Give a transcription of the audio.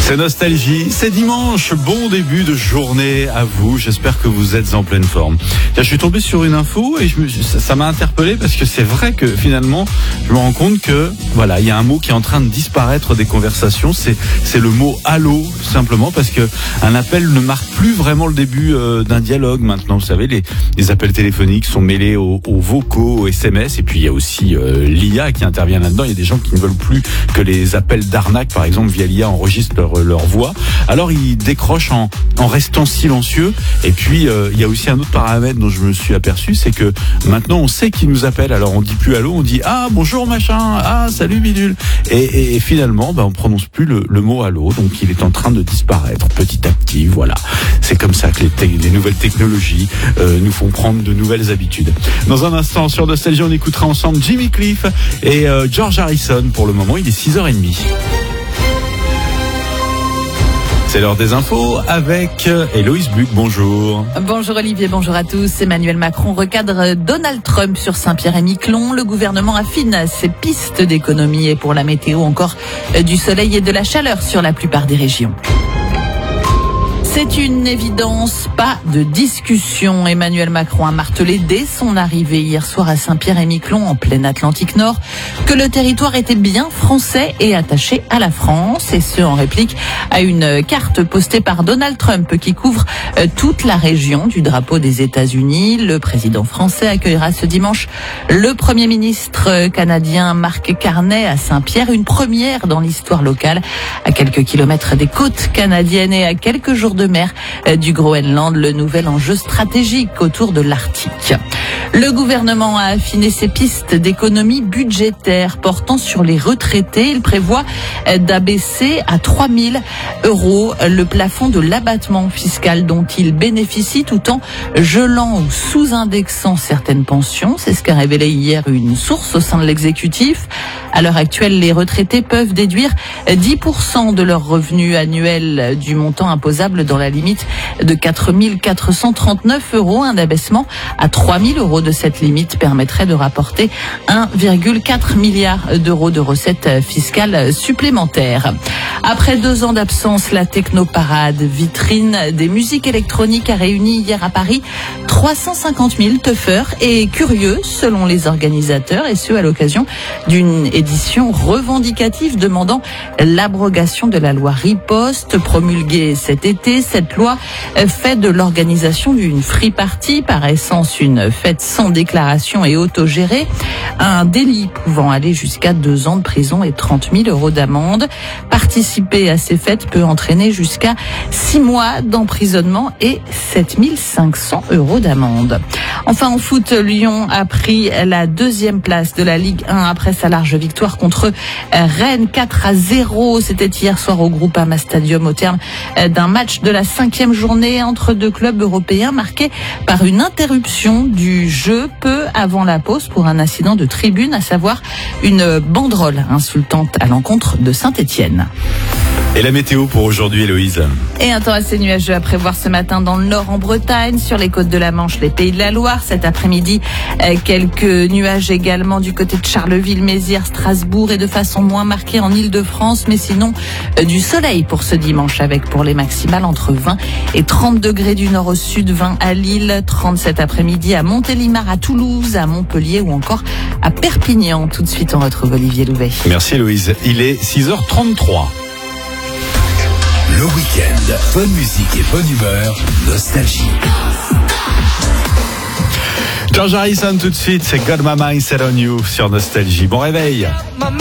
C'est Nostalgie, c'est dimanche, bon début de journée à vous, j'espère que vous êtes en pleine forme. Là, je suis tombé sur une info et ça m'a interpellé parce que c'est vrai que finalement, je me rends compte que voilà, il y a un mot qui est en train de disparaître des conversations, c'est le mot allô, tout simplement parce que un appel ne marque plus vraiment le début d'un dialogue maintenant. Vous savez, les appels téléphoniques sont mêlés aux vocaux, aux SMS, et puis il y a aussi l'IA qui intervient là-dedans. Il y a des gens qui ne veulent plus que les appels d'arnaque, par exemple, via l'IA enregistrent leur voix. Alors ils décrochent en restant silencieux. Et puis il y a aussi un autre paramètre dont je me suis aperçu, c'est que maintenant on sait qui nous appelle. Alors on dit plus allô, on dit ah bonjour machin, ah salut bidule. Et finalement on prononce plus le mot allô. Donc il est en train de disparaître petit à petit. Voilà, c'est comme ça que les nouvelles technologies nous font prendre de nouvelles habitudes. Dans un instant sur Nostalgie, on écoutera ensemble Jimmy Cliff et George Harrison. Pour le moment il est 6h30. C'est l'heure des infos avec Héloïse Buc, bonjour. Bonjour Olivier, bonjour à tous. Emmanuel Macron recadre Donald Trump sur Saint-Pierre-et-Miquelon. Le gouvernement affine ses pistes d'économie et pour la météo encore du soleil et de la chaleur sur la plupart des régions. C'est une évidence, pas de discussion. Emmanuel Macron a martelé dès son arrivée hier soir à Saint-Pierre-et-Miquelon, en plein Atlantique Nord, que le territoire était bien français et attaché à la France, et ce en réplique à une carte postée par Donald Trump qui couvre toute la région du drapeau des États-Unis. Le président français accueillera ce dimanche le Premier ministre canadien Mark Carney à Saint-Pierre, une première dans l'histoire locale, à quelques kilomètres des côtes canadiennes et à quelques jours de mer du Groenland, le nouvel enjeu stratégique autour de l'Arctique. Le gouvernement a affiné ses pistes d'économie budgétaire portant sur les retraités. Il prévoit d'abaisser à 3 000 € le plafond de l'abattement fiscal dont ils bénéficient tout en gelant ou sous-indexant certaines pensions. C'est ce qu'a révélé hier une source au sein de l'exécutif. À l'heure actuelle, les retraités peuvent déduire 10% de leurs revenus annuels du montant imposable dans la limite de 4 439 €. Un abaissement à 3 000 € de cette limite permettrait de rapporter 1,4 milliard d'euros de recettes fiscales supplémentaires. Après 2 ans d'absence, la Technoparade, vitrine des musiques électroniques, a réuni hier à Paris 350 000 teufeurs et curieux selon les organisateurs, et ce à l'occasion d'une édition revendicative demandant l'abrogation de la loi Riposte promulguée cet été. Cette loi fait de l'organisation d'une free party, par essence une fête sans déclaration et autogérée, un délit pouvant aller jusqu'à 2 ans de prison et 30 000 € d'amende. Participer à ces fêtes peut entraîner jusqu'à 6 mois d'emprisonnement et 7 500 € d'amende. Enfin, en foot, Lyon a pris la 2e place de la Ligue 1 après sa large victoire contre Rennes, 4-0. C'était hier soir au Groupama Stadium au terme d'un match de la 5e journée entre 2 clubs européens marqué par une interruption du jeu peu avant la pause pour un incident de tribune, à savoir une banderole insultante à l'encontre de Saint-Étienne. Et la météo pour aujourd'hui, Héloïse? Et un temps assez nuageux à prévoir ce matin dans le nord en Bretagne, sur les côtes de la Manche, les Pays de la Loire. Cet après-midi, quelques nuages également du côté de Charleville, Mézières, Strasbourg et de façon moins marquée en Île-de-France. Mais sinon, du soleil pour ce dimanche avec pour les maximales entre 20 et 30 degrés du nord au sud, 20 à Lille, 30 cet après-midi à Montélimar, à Toulouse, à Montpellier ou encore à Perpignan. Tout de suite, on retrouve Olivier Louvet. Merci Héloïse. Il est 6h33. Le week-end, bonne musique et bonne humeur, Nostalgie. George Harrison tout de suite, c'est Got My Mind Set on You sur Nostalgie. Bon réveil.